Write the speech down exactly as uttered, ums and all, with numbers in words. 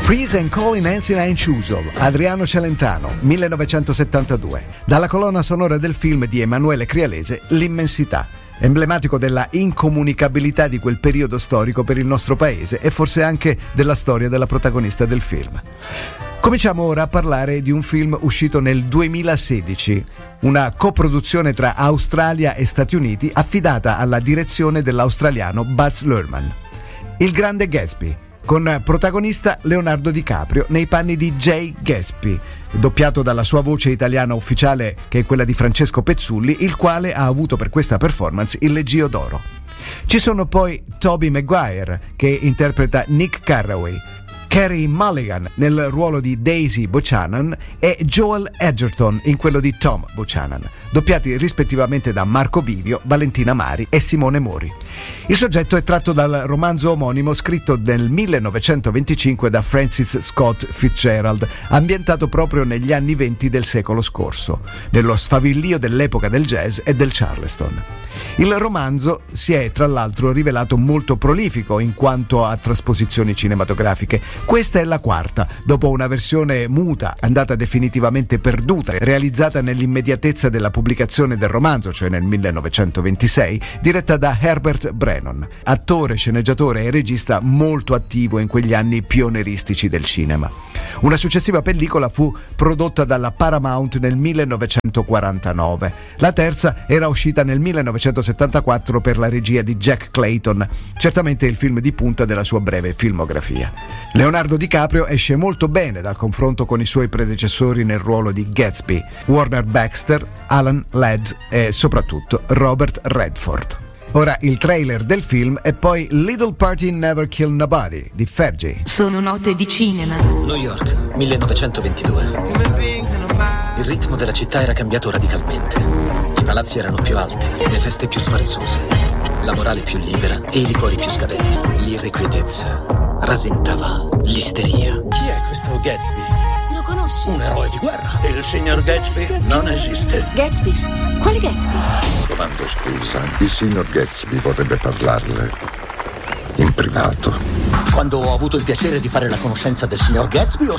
Freeze and Call in Nancy Nine Choosel, Adriano Celentano, millenovecentosettantadue. Dalla colonna sonora del film di Emanuele Crialese, L'immensità, emblematico della incomunicabilità di quel periodo storico per il nostro paese e forse anche della storia della protagonista del film. Cominciamo ora a parlare di un film uscito nel duemilasedici, una coproduzione tra Australia e Stati Uniti affidata alla direzione dell'australiano Baz Luhrmann. Il Grande Gatsby, con protagonista Leonardo DiCaprio nei panni di Jay Gatsby, doppiato dalla sua voce italiana ufficiale che è quella di Francesco Pezzulli, il quale ha avuto per questa performance il Leggio d'Oro. Ci sono poi Tobey Maguire che interpreta Nick Carraway, Carey Mulligan nel ruolo di Daisy Buchanan e Joel Edgerton in quello di Tom Buchanan, doppiati rispettivamente da Marco Vivio, Valentina Mari e Simone Mori. Il soggetto è tratto dal romanzo omonimo scritto nel millenovecentoventicinque da Francis Scott Fitzgerald, ambientato proprio negli anni venti del secolo scorso, nello sfavillio dell'epoca del jazz e del Charleston. Il romanzo si è tra l'altro rivelato molto prolifico in quanto a trasposizioni cinematografiche. Questa è la quarta, dopo una versione muta andata definitivamente perduta, realizzata nell'immediatezza della pubblicazione del romanzo, cioè nel millenovecentoventisei, diretta da Herbert Brennan, attore, sceneggiatore e regista molto attivo in quegli anni pioneristici del cinema. Una successiva pellicola fu prodotta dalla Paramount nel millenovecentoquarantanove. La terza era uscita nel millenovecentosettantaquattro per la regia di Jack Clayton, certamente il film di punta della sua breve filmografia. Leonardo DiCaprio esce molto bene dal confronto con i suoi predecessori nel ruolo di Gatsby, Warner Baxter, Alan Ladd e soprattutto Robert Redford. Ora il trailer del film e poi Little Party Never Kill Nobody di Fergie. Sono note di cinema. New York, millenovecentoventidue. Il ritmo della città era cambiato radicalmente. I palazzi erano più alti, le feste più sfarzose, la morale più libera e i liquori più scadenti. L'irrequietezza rasentava l'isteria. Chi è questo Gatsby? Lo conosci? Un eroe di guerra. Il signor Gatsby non esiste. Gatsby? Quale Gatsby? Domando scusa, il signor Gatsby vorrebbe parlarle in privato. Quando ho avuto il piacere di fare la conoscenza del signor Gatsby ho